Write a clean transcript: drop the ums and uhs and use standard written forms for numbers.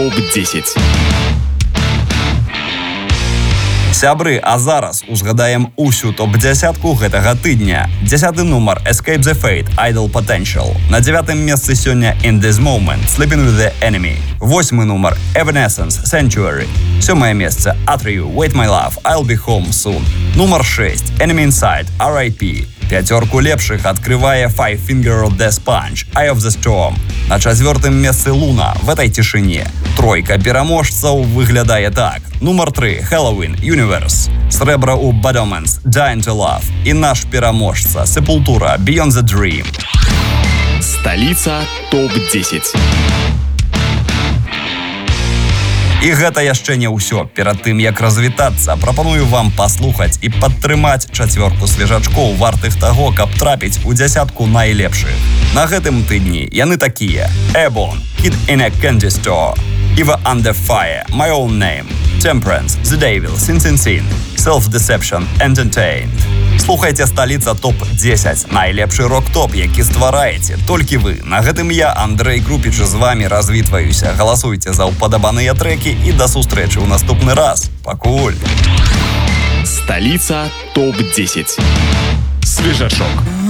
ТОП-10. Сябры, а зараз узгадаем усю топ-10 гэтага тыдня. 10-ы нумар Escape the Fate, Idle Potential. На 9-м месцы сёння In This Moment, Sleeping with the Enemy. 8-й нумар Evanescence, Sanctuary. 7-е месца Atreyu, Wait My Love, I'll Be Home Soon. Нумар 6 Enemy Inside, R.I.P. Пятерку лепшых открывае Five Finger Death Punch, Eye of the Storm. На 4-м месцы Луна, В этой тишине. Тройка пераможцаў выглядае так. Нумар 3 Halloween, Universe. Срэбра у Bad Omens, Dying to Love. І наш пераможца Sepultura, Beyond the Dream. Сталіца ТОП-10. І гэта яшчэ не ўсё. Перад тым, як развітацца, прапаную вам паслухаць і падтрымаць чацвёрку свежачкоў, вартых таго, каб трапіць у дзясятку найлепшых. На гэтым тыдні яны такія: Ebon, Kid in a Candy Store, Eva Under Fire, My Own Name, Temperance, The Devil, Sin Sin Sin, Self-Deception, Entertained. Слухайце «Сталіца ТОП-10», найлепшы рок-топ, які ствараеце толькі вы. На гэтым я, Андрэй Крупіч, з вамі развітваюся. Галасуйце за ўпадабаныя трэкі і да сустрэчы ў наступны раз. Пакуль! Сталіца ТОП-10. Свежачок.